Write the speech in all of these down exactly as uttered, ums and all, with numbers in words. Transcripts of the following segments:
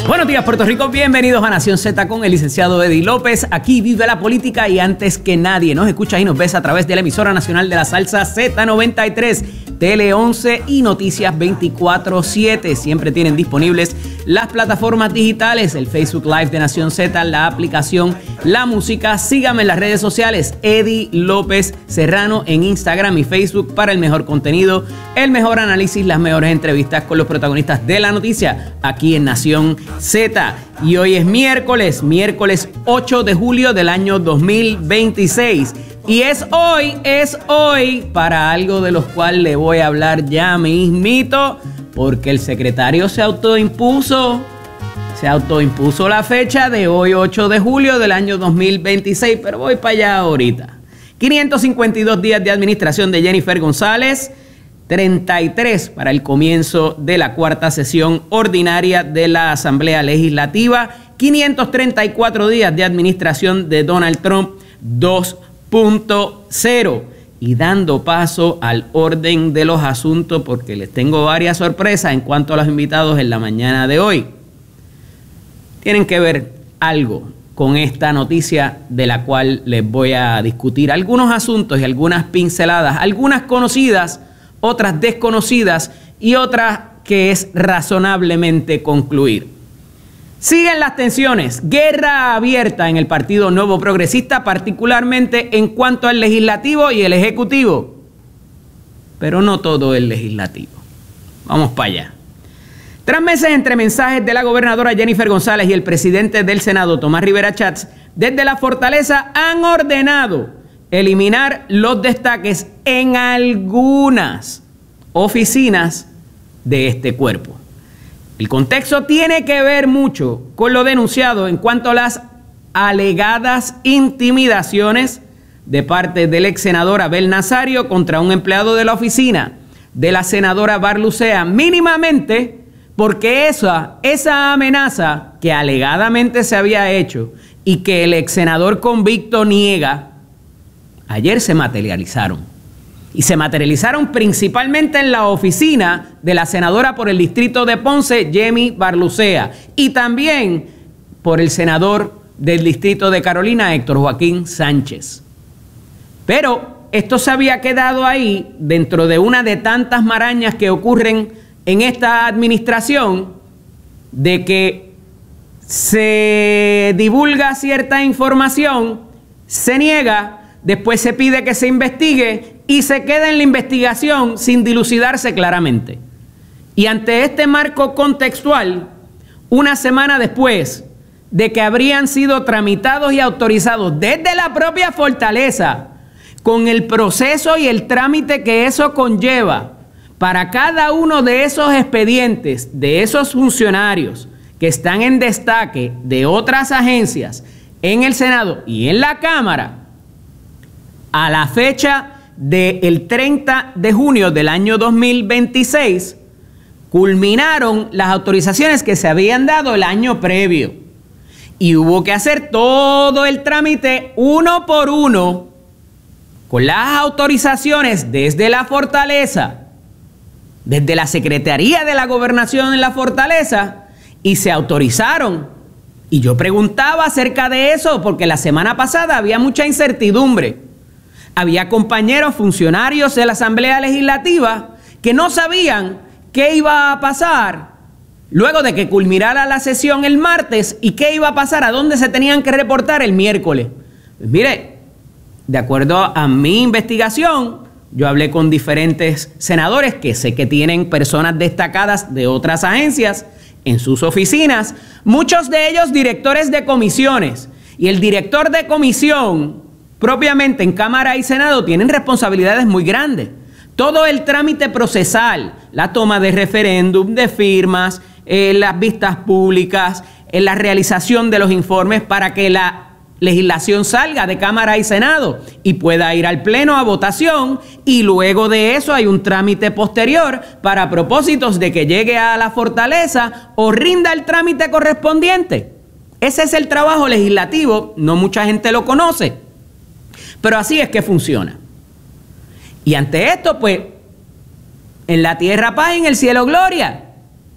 Buenos días, Puerto Rico. Bienvenidos a Nación Z con el licenciado Eddie López. Aquí vive la política y antes que nadie nos escucha y nos ves a través de la emisora nacional de la salsa Z noventa y tres, Tele once y Noticias veinticuatro siete. Siempre tienen disponibles las plataformas digitales, el Facebook Live de Nación Z, la aplicación, la música. Síganme en las redes sociales, Eddie López Serrano en Instagram y Facebook para el mejor contenido, el mejor análisis, las mejores entrevistas con los protagonistas de la noticia aquí en Nación Z. Y hoy es miércoles, miércoles ocho de julio del año dos mil veintiséis. Y es hoy, es hoy para algo de los cuales le voy a hablar ya mismito, porque el secretario se autoimpuso, se autoimpuso la fecha de hoy, ocho de julio del año dos mil veintiséis, pero voy para allá ahorita. quinientos cincuenta y dos días de administración de Jennifer González, treinta y tres para el comienzo de la cuarta sesión ordinaria de la Asamblea Legislativa, quinientos treinta y cuatro días de administración de Donald Trump dos punto cero. Y dando paso al orden de los asuntos, porque les tengo varias sorpresas en cuanto a los invitados en la mañana de hoy. Tienen que ver algo con esta noticia de la cual les voy a discutir algunos asuntos y algunas pinceladas, algunas conocidas, otras desconocidas y otras que es razonablemente concluir. Siguen las tensiones, guerra abierta en el Partido Nuevo Progresista, particularmente en cuanto al legislativo y el ejecutivo. Pero no todo el legislativo. Vamos para allá. Tras meses entre mensajes de la gobernadora Jennifer González y el presidente del Senado, Tomás Rivera Chats, desde la Fortaleza han ordenado eliminar los destaques en algunas oficinas de este cuerpo. El contexto tiene que ver mucho con lo denunciado en cuanto a las alegadas intimidaciones de parte del ex senador Abel Nazario contra un empleado de la oficina de la senadora Barlucea, mínimamente porque esa, esa amenaza que alegadamente se había hecho y que el ex senador convicto niega, ayer se materializaron. Y se materializaron principalmente en la oficina de la senadora por el distrito de Ponce, Yemi Barlucea, y también por el senador del distrito de Carolina, Héctor Joaquín Sánchez. Pero esto se había quedado ahí dentro de una de tantas marañas que ocurren en esta administración, de que se divulga cierta información, se niega, después se pide que se investigue y se queda en la investigación sin dilucidarse claramente. Y ante este marco contextual, una semana después de que habrían sido tramitados y autorizados desde la propia Fortaleza, con el proceso y el trámite que eso conlleva para cada uno de esos expedientes, de esos funcionarios que están en destaque de otras agencias en el Senado y en la Cámara, a la fecha del treinta de junio del año dos mil veintiséis, culminaron las autorizaciones que se habían dado el año previo. Y hubo que hacer todo el trámite uno por uno con las autorizaciones desde la Fortaleza, desde la Secretaría de la Gobernación en la Fortaleza, y se autorizaron. Y yo preguntaba acerca de eso porque la semana pasada había mucha incertidumbre. Había compañeros funcionarios de la Asamblea Legislativa que no sabían qué iba a pasar luego de que culminara la sesión el martes y qué iba a pasar, a dónde se tenían que reportar el miércoles. Pues mire, de acuerdo a mi investigación, yo hablé con diferentes senadores que sé que tienen personas destacadas de otras agencias en sus oficinas, muchos de ellos directores de comisiones, y el director de comisión propiamente en Cámara y Senado tienen responsabilidades muy grandes. Todo el trámite procesal, la toma de referéndum, de firmas, eh, las vistas públicas, eh, la realización de los informes para que la legislación salga de Cámara y Senado y pueda ir al Pleno a votación, y luego de eso hay un trámite posterior para propósitos de que llegue a la Fortaleza o rinda el trámite correspondiente. Ese es el trabajo legislativo, no mucha gente lo conoce, pero así es que funciona. Y ante esto, pues, en la tierra paz y en el cielo gloria.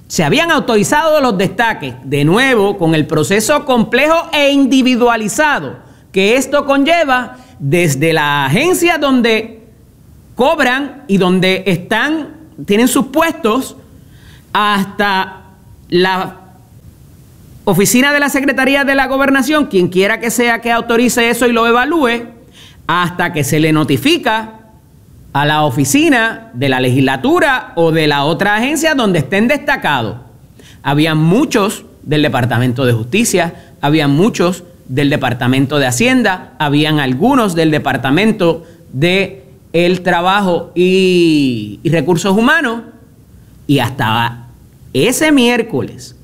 se habían autorizado los destaques, de nuevo, con el proceso complejo e individualizado que esto conlleva desde la agencia donde cobran y donde están, tienen sus puestos, hasta la oficina de la Secretaría de la Gobernación, quien quiera que sea que autorice eso y lo evalúe, hasta que se le notifica a la oficina de la legislatura o de la otra agencia donde estén destacados. Había muchos del Departamento de Justicia, había muchos del Departamento de Hacienda, habían algunos del Departamento de el Trabajo y, y Recursos Humanos, y hasta ese miércoles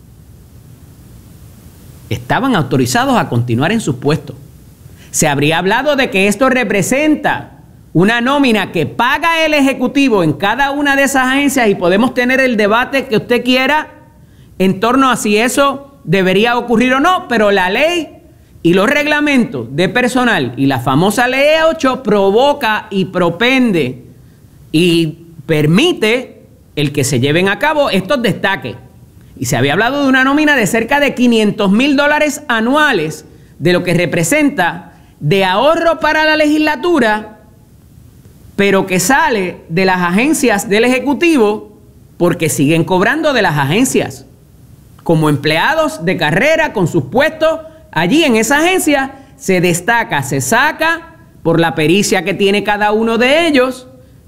estaban autorizados a continuar en sus puestos. Se habría hablado de que esto representa una nómina que paga el Ejecutivo en cada una de esas agencias, y podemos tener el debate que usted quiera en torno a si eso debería ocurrir o no, pero la ley y los reglamentos de personal y la famosa ley ocho provoca y propende y permite el que se lleven a cabo estos destaques. Y se había hablado de una nómina de cerca de quinientos mil dólares anuales, de lo que representa de ahorro para la legislatura, pero que sale de las agencias del Ejecutivo porque siguen cobrando de las agencias. Como empleados de carrera con sus puestos allí en esa agencia, se destaca, se saca por la pericia que tiene cada uno de ellos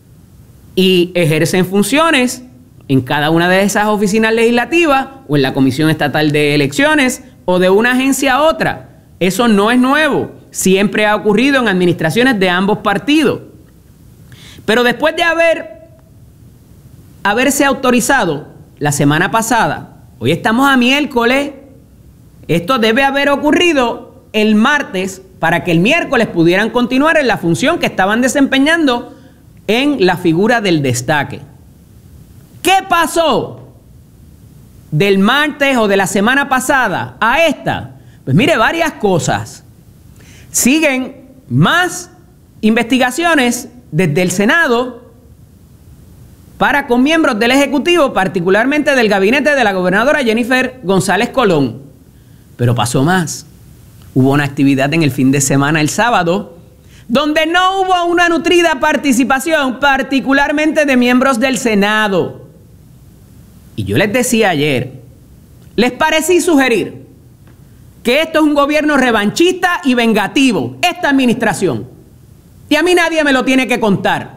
y ejercen funciones en cada una de esas oficinas legislativas o en la Comisión Estatal de Elecciones o de una agencia a otra. Eso no es nuevo, siempre ha ocurrido en administraciones de ambos partidos. Pero después de haber, haberse autorizado la semana pasada, hoy estamos a miércoles, esto debe haber ocurrido el martes para que el miércoles pudieran continuar en la función que estaban desempeñando en la figura del destaque. ¿Qué pasó del martes o de la semana pasada a esta? Pues mire, varias cosas. Siguen más investigaciones desde el Senado para con miembros del Ejecutivo, particularmente del gabinete de la gobernadora Jennifer González Colón. Pero pasó más. Hubo una actividad en el fin de semana, el sábado, donde no hubo una nutrida participación, particularmente de miembros del Senado. Y yo les decía ayer, les parecí sugerir que esto es un gobierno revanchista y vengativo, esta administración. Y a mí nadie me lo tiene que contar.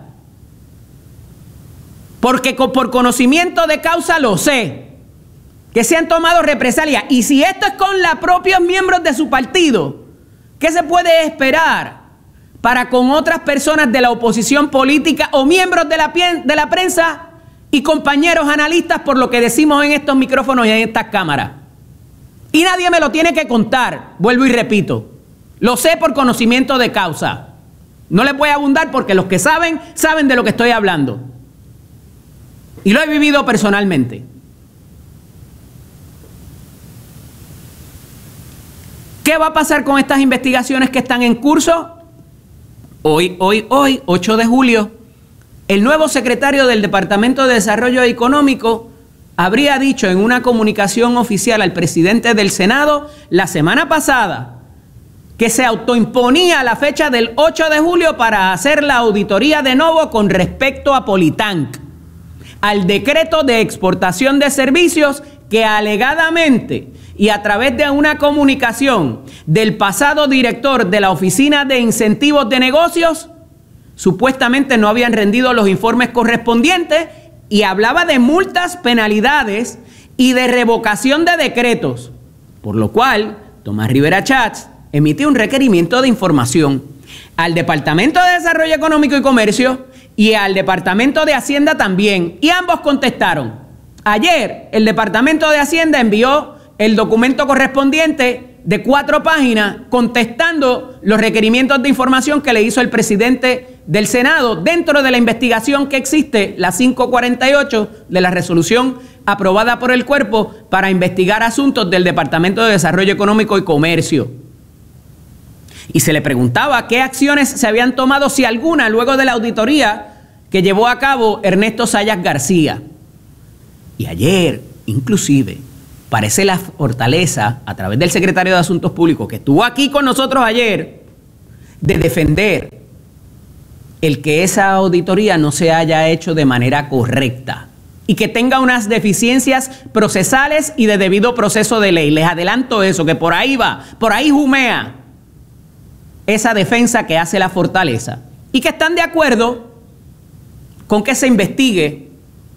Porque por conocimiento de causa lo sé, que se han tomado represalias. Y si esto es con los propios miembros de su partido, ¿qué se puede esperar para con otras personas de la oposición política o miembros de la, de la prensa y compañeros analistas, por lo que decimos en estos micrófonos y en estas cámaras? Y nadie me lo tiene que contar, vuelvo y repito. Lo sé por conocimiento de causa. No les voy a abundar porque los que saben, saben de lo que estoy hablando. Y lo he vivido personalmente. ¿Qué va a pasar con estas investigaciones que están en curso? Hoy, hoy, hoy, ocho de julio, el nuevo secretario del Departamento de Desarrollo Económico habría dicho en una comunicación oficial al presidente del Senado la semana pasada que se autoimponía la fecha del ocho de julio para hacer la auditoría de nuevo con respecto a Politank, al decreto de exportación de servicios que alegadamente y a través de una comunicación del pasado director de la Oficina de Incentivos de Negocios, supuestamente no habían rendido los informes correspondientes, y hablaba de multas, penalidades y de revocación de decretos, por lo cual Tomás Rivera Chats emitió un requerimiento de información al Departamento de Desarrollo Económico y Comercio y al Departamento de Hacienda también, y ambos contestaron. Ayer el Departamento de Hacienda envió el documento correspondiente de cuatro páginas contestando los requerimientos de información que le hizo el presidente del Senado dentro de la investigación que existe, la quinientos cuarenta y ocho de la resolución aprobada por el cuerpo para investigar asuntos del Departamento de Desarrollo Económico y Comercio. Y se le preguntaba qué acciones se habían tomado, si alguna, luego de la auditoría que llevó a cabo Ernesto Zayas García. Y ayer inclusive, parece la fortaleza, a través del secretario de Asuntos Públicos, que estuvo aquí con nosotros ayer, de defender el que esa auditoría no se haya hecho de manera correcta y que tenga unas deficiencias procesales y de debido proceso de ley. Les adelanto eso, que por ahí va, por ahí jumea esa defensa que hace la fortaleza, y que están de acuerdo con que se investigue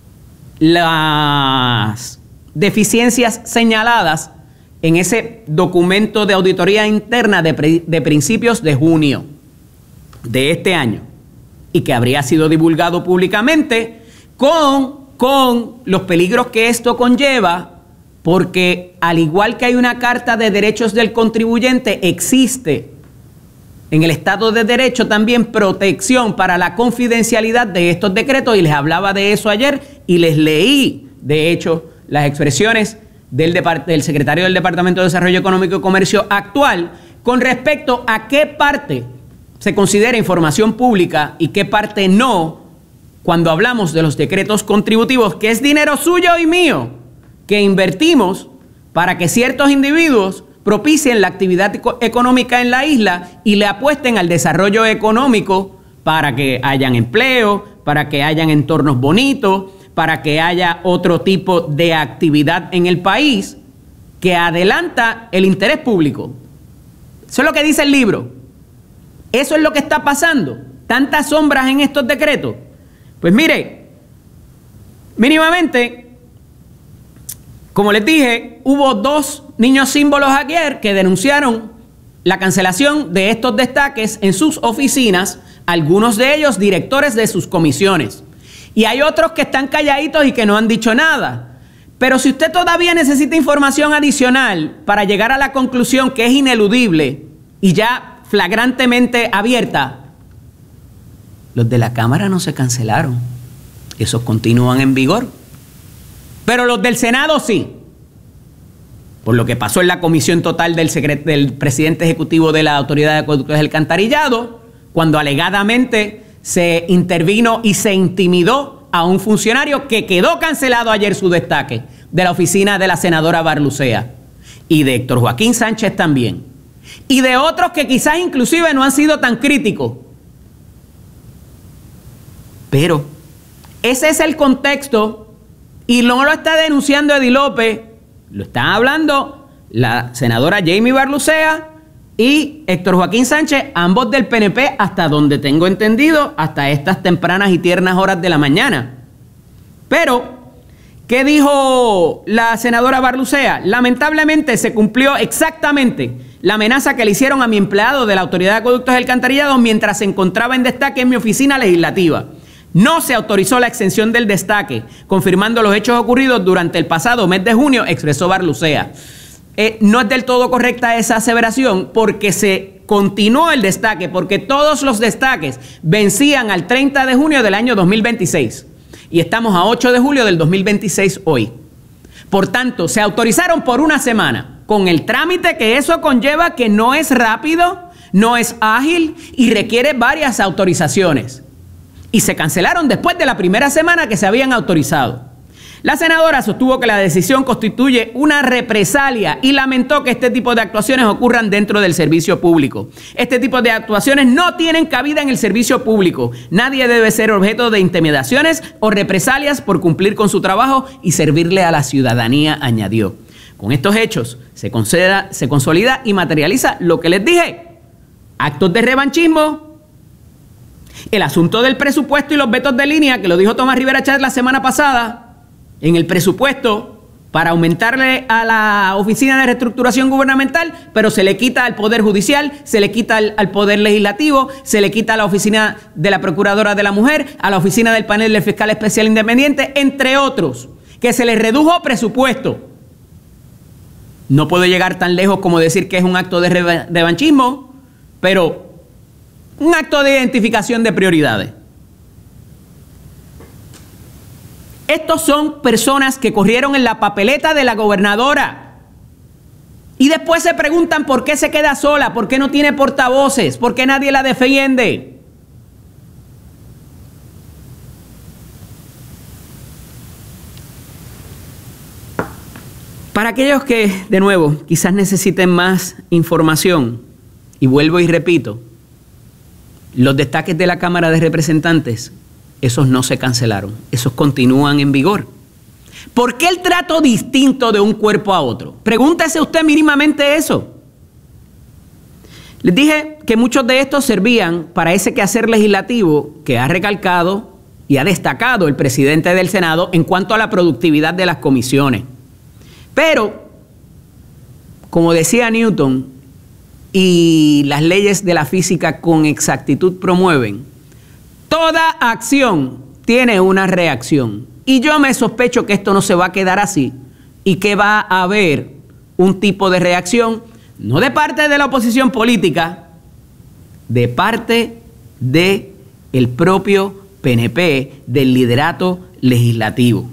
las deficiencias señaladas en ese documento de auditoría interna de, de principios de junio de este año, y que habría sido divulgado públicamente con, con los peligros que esto conlleva, porque al igual que hay una Carta de Derechos del Contribuyente, existe en el Estado de Derecho también protección para la confidencialidad de estos decretos, y les hablaba de eso ayer y les leí, de hecho, las expresiones del, del secretario del Departamento de Desarrollo Económico y Comercio actual con respecto a qué parte se considera información pública y qué parte no, cuando hablamos de los decretos contributivos, que es dinero suyo y mío, que invertimos para que ciertos individuos propicien la actividad económica en la isla y le apuesten al desarrollo económico para que hayan empleo, para que hayan entornos bonitos, para que haya otro tipo de actividad en el país que adelanta el interés público. Eso es lo que dice el libro. Eso es lo que está pasando. Tantas sombras en estos decretos. Pues mire, mínimamente, como les dije, hubo dos niños símbolos ayer que denunciaron la cancelación de estos destaques en sus oficinas, algunos de ellos directores de sus comisiones. Y hay otros que están calladitos y que no han dicho nada. Pero si usted todavía necesita información adicional para llegar a la conclusión que es ineludible y ya flagrantemente abierta, los de la Cámara no se cancelaron. Esos continúan en vigor. Pero los del Senado sí. Por lo que pasó en la comisión total del, del presidente ejecutivo de la Autoridad de Acueductos del Alcantarillado, cuando alegadamente se intervino y se intimidó a un funcionario que quedó cancelado ayer su destaque de la oficina de la senadora Barlucea, y de Héctor Joaquín Sánchez también, y de otros que quizás inclusive no han sido tan críticos. Pero ese es el contexto, y no lo está denunciando Eddie López, lo están hablando la senadora Jamie Barlucea y Héctor Joaquín Sánchez, ambos del P N P, hasta donde tengo entendido, hasta estas tempranas y tiernas horas de la mañana. Pero, ¿qué dijo la senadora Barlucea? Lamentablemente se cumplió exactamente la amenaza que le hicieron a mi empleado de la Autoridad de Acueductos y Alcantarillados mientras se encontraba en destaque en mi oficina legislativa. No se autorizó la exención del destaque, confirmando los hechos ocurridos durante el pasado mes de junio, expresó Barlucea. Eh, no es del todo correcta esa aseveración, porque se continuó el destaque, porque todos los destaques vencían al treinta de junio del año dos mil veintiséis. Y estamos a ocho de julio del dos mil veintiséis hoy. Por tanto, se autorizaron por una semana, con el trámite que eso conlleva, que no es rápido, no es ágil y requiere varias autorizaciones. Y se cancelaron después de la primera semana que se habían autorizado. La senadora sostuvo que la decisión constituye una represalia y lamentó que este tipo de actuaciones ocurran dentro del servicio público. Este tipo de actuaciones no tienen cabida en el servicio público. Nadie debe ser objeto de intimidaciones o represalias por cumplir con su trabajo y servirle a la ciudadanía, añadió. Con estos hechos se, conceda, se consolida y materializa lo que les dije. Actos de revanchismo. El asunto del presupuesto y los vetos de línea, que lo dijo Tomás Rivera Chatz la semana pasada, en el presupuesto para aumentarle a la Oficina de Reestructuración Gubernamental, pero se le quita al Poder Judicial, se le quita al, al Poder Legislativo, se le quita a la Oficina de la Procuradora de la Mujer, a la Oficina del Panel del Fiscal Especial Independiente, entre otros, que se les redujo presupuesto. No puedo llegar tan lejos como decir que es un acto de revanchismo, pero un acto de identificación de prioridades. Estos son personas que corrieron en la papeleta de la gobernadora y después se preguntan por qué se queda sola, por qué no tiene portavoces, por qué nadie la defiende. Para aquellos que, de nuevo, quizás necesiten más información, y vuelvo y repito, los destaques de la Cámara de Representantes, esos no se cancelaron, esos continúan en vigor. ¿Por qué el trato distinto de un cuerpo a otro? Pregúntese usted mínimamente eso. Les dije que muchos de estos servían para ese quehacer legislativo que ha recalcado y ha destacado el presidente del Senado en cuanto a la productividad de las comisiones. Pero, como decía Newton, y las leyes de la física con exactitud promueven, toda acción tiene una reacción. Y yo me sospecho que esto no se va a quedar así y que va a haber un tipo de reacción, no de parte de la oposición política, de parte del propio P N P, del liderato legislativo.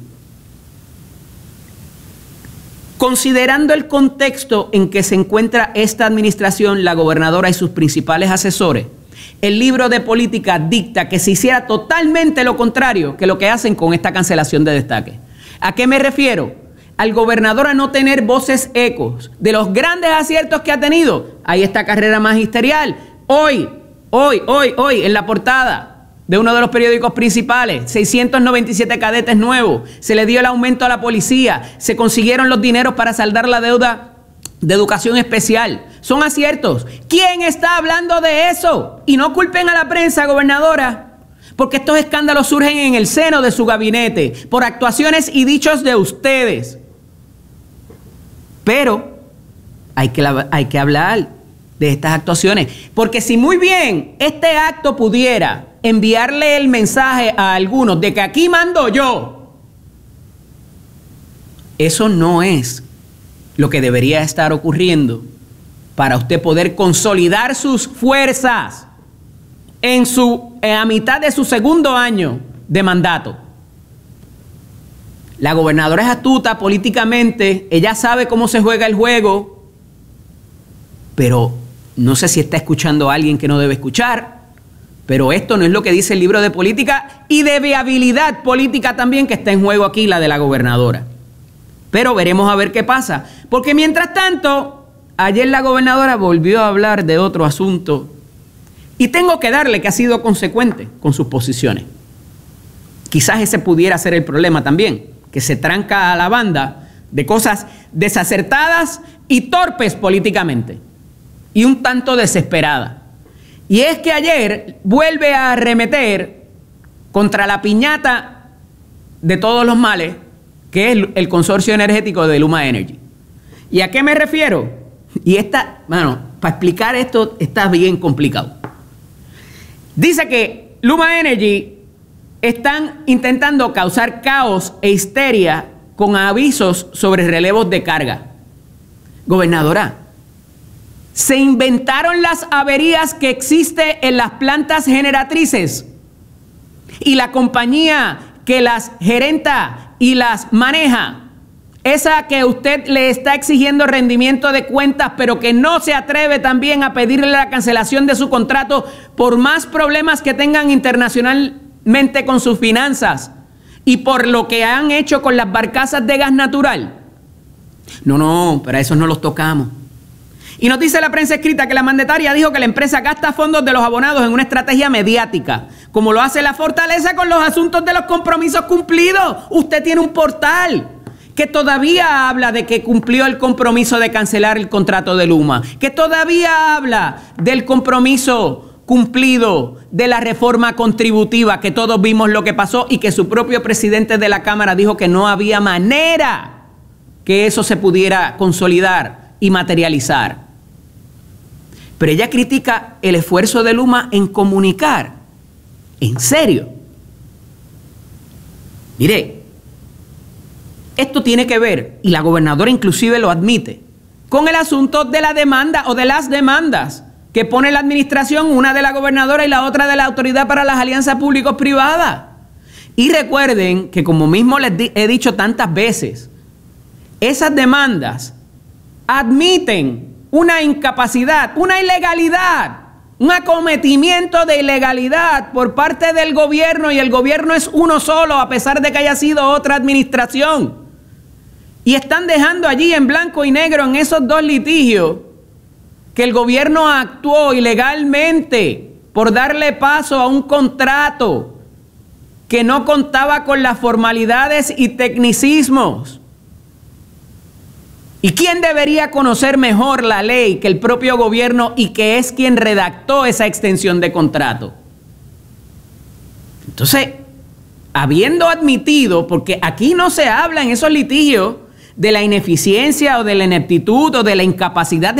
Considerando el contexto en que se encuentra esta administración, la gobernadora y sus principales asesores, el libro de política dicta que se hiciera totalmente lo contrario que lo que hacen con esta cancelación de destaque. ¿A qué me refiero? Al gobernador a no tener voces ecos de los grandes aciertos que ha tenido. Hay esta carrera magisterial. Hoy, hoy, hoy, hoy, en la portada de uno de los periódicos principales, seiscientos noventa y siete cadetes nuevos, se le dio el aumento a la policía, se consiguieron los dineros para saldar la deuda de educación especial. Son aciertos. ¿Quién está hablando de eso? Y no culpen a la prensa, gobernadora, porque estos escándalos surgen en el seno de su gabinete, por actuaciones y dichos de ustedes. Pero hay que, hay que hablar de estas actuaciones, porque si muy bien este acto pudiera enviarle el mensaje a algunos de que aquí mando yo, eso no es lo que debería estar ocurriendo para usted poder consolidar sus fuerzas en su, en a mitad de su segundo año de mandato. La gobernadora es astuta políticamente, ella sabe cómo se juega el juego, pero no sé si está escuchando a alguien que no debe escuchar, pero esto no es lo que dice el libro de política y de viabilidad política también que está en juego aquí, la de la gobernadora. Pero veremos a ver qué pasa, porque mientras tanto, ayer la gobernadora volvió a hablar de otro asunto y tengo que darle que ha sido consecuente con sus posiciones. Quizás ese pudiera ser el problema también, que se tranca a la banda de cosas desacertadas y torpes políticamente y un tanto desesperadas. Y es que ayer vuelve a arremeter contra la piñata de todos los males, que es el consorcio energético de Luma Energy. ¿Y a qué me refiero? Y esta, bueno, para explicar esto está bien complicado. Dice que Luma Energy están intentando causar caos e histeria con avisos sobre relevos de carga. Gobernadora, se inventaron las averías que existen en las plantas generatrices y la compañía que las gerenta y las maneja, esa que usted le está exigiendo rendimiento de cuentas, pero que no se atreve también a pedirle la cancelación de su contrato por más problemas que tengan internacionalmente con sus finanzas y por lo que han hecho con las barcazas de gas natural. No, no, para eso no los tocamos. Y nos dice la prensa escrita que la mandataria dijo que la empresa gasta fondos de los abonados en una estrategia mediática, como lo hace la Fortaleza con los asuntos de los compromisos cumplidos. Usted tiene un portal que todavía habla de que cumplió el compromiso de cancelar el contrato de Luma, que todavía habla del compromiso cumplido de la reforma contributiva, que todos vimos lo que pasó y que su propio presidente de la Cámara dijo que no había manera que eso se pudiera consolidar y materializar. Pero ella critica el esfuerzo de Luma en comunicar. ¿En serio? Mire, esto tiene que ver, y la gobernadora inclusive lo admite, con el asunto de la demanda o de las demandas que pone la administración, una de la gobernadora y la otra de la Autoridad para las Alianzas Público-Privadas. Y recuerden que, como mismo les he dicho tantas veces, esas demandas admiten una incapacidad, una ilegalidad, un acometimiento de ilegalidad por parte del gobierno, y el gobierno es uno solo, a pesar de que haya sido otra administración. Y están dejando allí en blanco y negro en esos dos litigios que el gobierno actuó ilegalmente por darle paso a un contrato que no contaba con las formalidades y tecnicismos. ¿Y quién debería conocer mejor la ley que el propio gobierno y que es quien redactó esa extensión de contrato? Entonces, habiendo admitido, porque aquí no se habla en esos litigios de la ineficiencia o de la ineptitud o de la incapacidad de